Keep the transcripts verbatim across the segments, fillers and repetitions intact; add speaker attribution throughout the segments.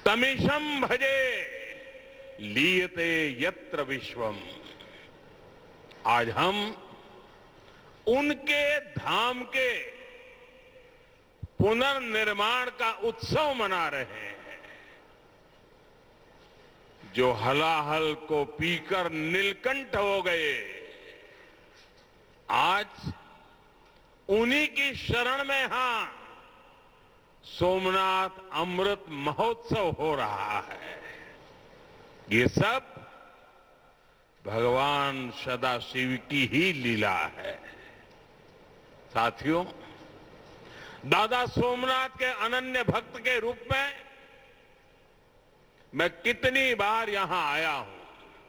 Speaker 1: तमीशं भजे लीयते यत्र विश्वम। आज हम उनके धाम के पुनर्निर्माण का उत्सव मना रहे हैं, जो हलाहल को पीकर नीलकंठ हो गए। आज उन्हीं की शरण में यहां सोमनाथ अमृत महोत्सव हो रहा है। ये सब भगवान सदाशिव की ही लीला है। साथियों, दादा सोमनाथ के अनन्य भक्त के रूप में मैं कितनी बार यहां आया हूं,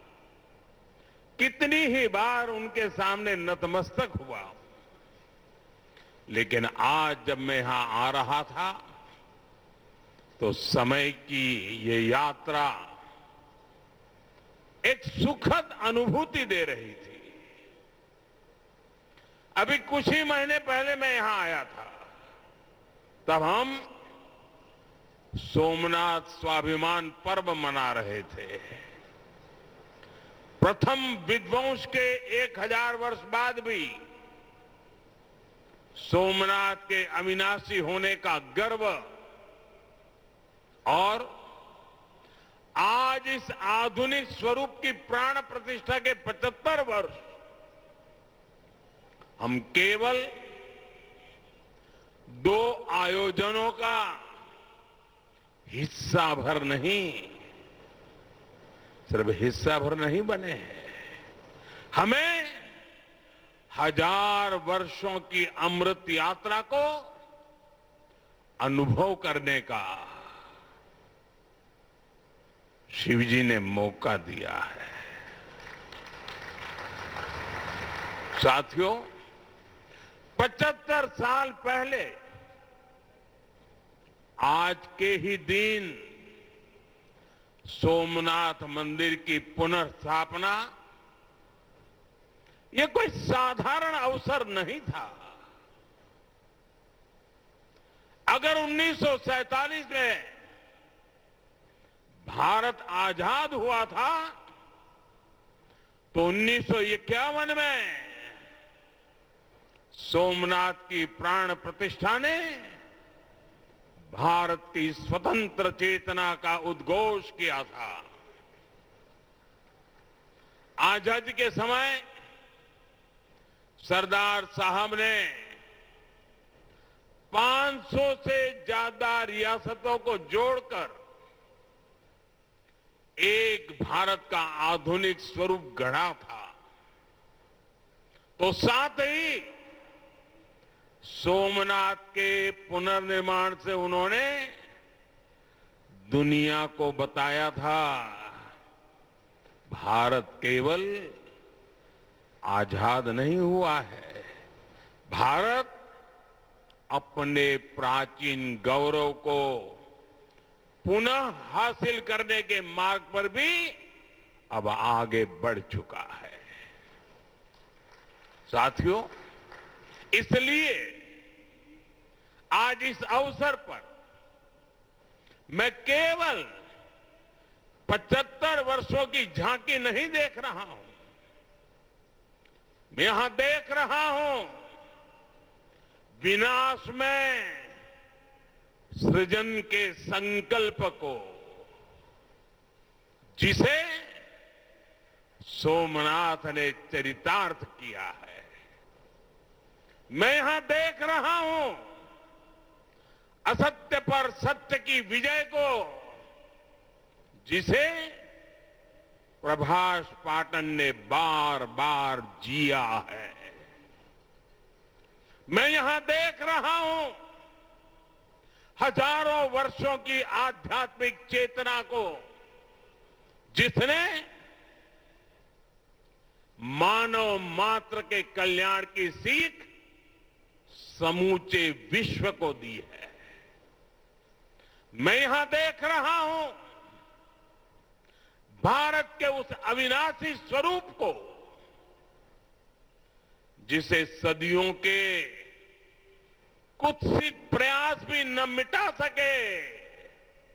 Speaker 1: कितनी ही बार उनके सामने नतमस्तक हुआ हूं, लेकिन आज जब मैं यहां आ रहा था तो समय की ये यात्रा एक सुखद अनुभूति दे रही थी। अभी कुछ ही महीने पहले मैं यहां आया था, तब हम सोमनाथ स्वाभिमान पर्व मना रहे थे। प्रथम विध्वंस के एक हजार वर्ष बाद भी सोमनाथ के अविनाशी होने का गर्व और आज इस आधुनिक स्वरूप की प्राण प्रतिष्ठा के पचहत्तर वर्ष हम केवल दो आयोजनों का हिस्सा भर नहीं, सिर्फ हिस्सा भर नहीं बने हैं, हमें हजार वर्षों की अमृत यात्रा को अनुभव करने का शिवजी ने मौका दिया है। साथियों, पचहत्तर साल पहले आज के ही दिन सोमनाथ मंदिर की पुनर्स्थापना ये कोई साधारण अवसर नहीं था। अगर उन्नीस सौ सैंतालीस में भारत आजाद हुआ था तो उन्नीस सौ इक्यावन में सोमनाथ की प्राण प्रतिष्ठा ने भारत की स्वतंत्र चेतना का उद्घोष किया था। आजादी के समय सरदार साहब ने पाँच सौ से ज्यादा रियासतों को जोड़कर एक भारत का आधुनिक स्वरूप गढ़ा था। तो साथ ही सोमनाथ के पुनर्निर्माण से उन्होंने दुनिया को बताया था, भारत केवल आजाद नहीं हुआ है, भारत अपने प्राचीन गौरव को पुनः हासिल करने के मार्ग पर भी अब आगे बढ़ चुका है। साथियों, इसलिए आज इस अवसर पर मैं केवल पचहत्तर वर्षों की झांकी नहीं देख रहा हूं, मैं यहां देख रहा हूं विनाश में सृजन के संकल्प को, जिसे सोमनाथ ने चरितार्थ किया है। मैं यहां देख रहा हूं असत्य पर सत्य की विजय को, जिसे प्रभास पाटन ने बार बार जिया है। मैं यहां देख रहा हूं हजारों वर्षों की आध्यात्मिक चेतना को, जिसने मानव मात्र के कल्याण की सीख समूचे विश्व को दी है। मैं यहां देख रहा हूं भारत के उस अविनाशी स्वरूप को, जिसे सदियों के कुत्सित प्रयास भी न मिटा सके,